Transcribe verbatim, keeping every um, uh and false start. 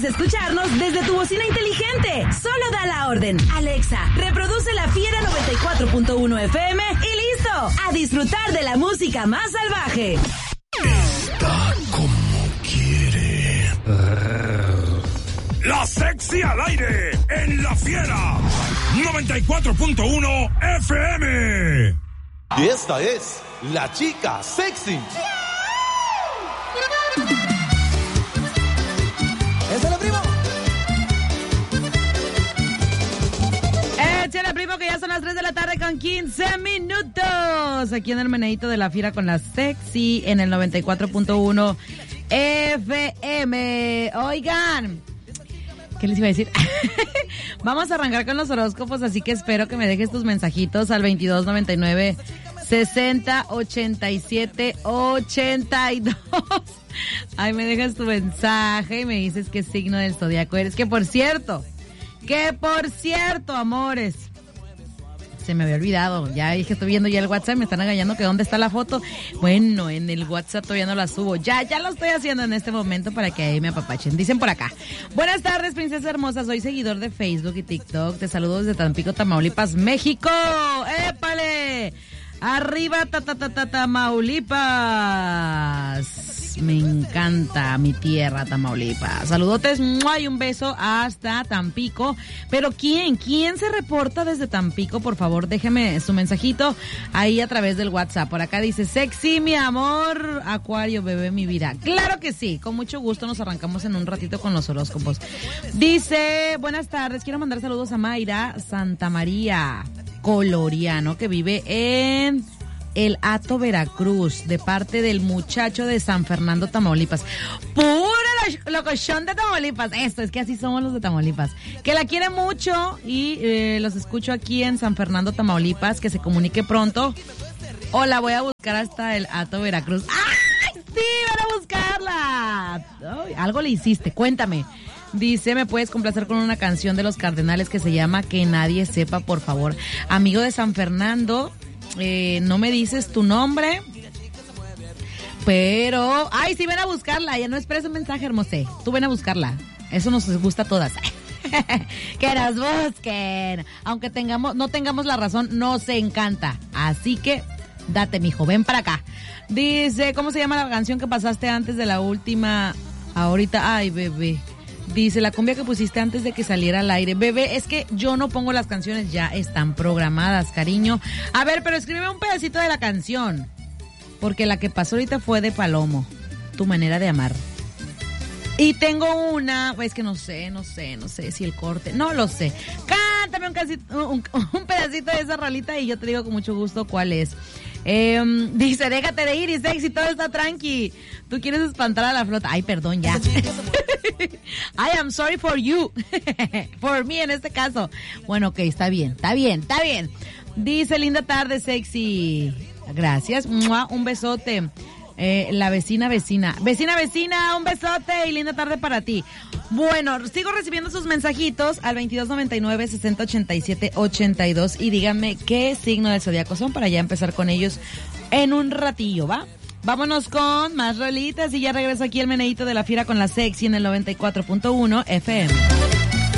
puedes escucharnos desde tu bocina inteligente. Solo da la orden. Alexa, reproduce La Fiera noventa y cuatro punto uno F M y listo. A disfrutar de la música más salvaje. Está como quiere. La Sexy al aire en La Fiera noventa y cuatro punto uno F M. Y esta es la chica sexy. ¡Échale, primo! Échale, primo, que ya son las tres de la tarde con quince minutos. Aquí en el meneíto de La Fiera con la Sexy en el noventa y cuatro punto uno F M. Oigan, ¿qué les iba a decir? Vamos a arrancar con los horóscopos, así que espero que me dejes tus mensajitos al veintidós noventa y nueve sesenta ochenta y siete ochenta y dos. Ahí me dejas tu mensaje y me dices qué signo del zodiaco eres. Que por cierto, que por cierto, amores, se me había olvidado. Ya dije, estoy viendo ya el WhatsApp, me están engañando que dónde está la foto. Bueno, en el WhatsApp todavía no la subo. Ya, ya lo estoy haciendo en este momento para que ahí me apapachen. Dicen por acá: buenas tardes, princesa hermosa. Soy seguidor de Facebook y TikTok. Te saludo desde Tampico, Tamaulipas, México. ¡Épale! Arriba, ta, ta, ta, ta, Tamaulipas. Me encanta mi tierra, Tamaulipas. Saludotes, ¡mua! Y un beso hasta Tampico. Pero ¿quién? ¿Quién se reporta desde Tampico? Por favor, déjeme su mensajito ahí a través del WhatsApp. Por acá dice: sexy, mi amor, Acuario, bebé, mi vida. Claro que sí, con mucho gusto nos arrancamos en un ratito con los horóscopos. Dice: buenas tardes, quiero mandar saludos a Mayra Santa María Coloriano, que vive en El Hato, Veracruz, de parte del muchacho de San Fernando, Tamaulipas. Pura locochón de Tamaulipas. Esto es que así somos los de Tamaulipas. Que la quiere mucho y eh, los escucho aquí en San Fernando, Tamaulipas. Que se comunique pronto. O la voy a buscar hasta El Hato, Veracruz. ¡Ay, sí! ¡Van a buscarla! Ay, algo le hiciste, cuéntame. Dice: ¿me puedes complacer con una canción de Los Cardenales que se llama Que Nadie Sepa, por favor? Amigo de San Fernando, eh, no me dices tu nombre, pero... ¡ay, sí, ven a buscarla! Ya no esperes un mensaje, hermosé. Tú ven a buscarla. Eso nos gusta a todas. Que nos busquen. Aunque tengamos, no tengamos la razón, nos encanta. Así que, date, mijo, ven para acá. Dice: ¿cómo se llama la canción que pasaste antes de la última? Ahorita, ay, bebé. Dice: la cumbia que pusiste antes de que saliera al aire. Bebé, es que yo no pongo las canciones, ya están programadas, cariño. A ver, pero escríbeme un pedacito de la canción. Porque la que pasó ahorita fue de Palomo, Tu Manera de Amar. Y tengo una, pues que no sé, no sé, no sé si el corte, no lo sé. Cántame un, casito, un, un pedacito de esa rolita y yo te digo con mucho gusto cuál es. Eh, dice: déjate de ir, y sexy, todo está tranqui. Tú quieres espantar a la flota. Ay, perdón, ya. I am sorry for you. For me en este caso. Bueno, ok, está bien, está bien, está bien. Dice: linda tarde, sexy. Gracias. ¡Mua! Un besote. Eh, la vecina, vecina. Vecina, vecina, un besote y linda tarde para ti. Bueno, sigo recibiendo sus mensajitos al veintidós noventa y nueve sesenta ochenta y siete ochenta y dos y díganme qué signo del zodiaco son para ya empezar con ellos en un ratillo, ¿va? Vámonos con más rolitas y ya regreso aquí el meneíto de La Fiera con la Sexy en el noventa y cuatro punto uno F M.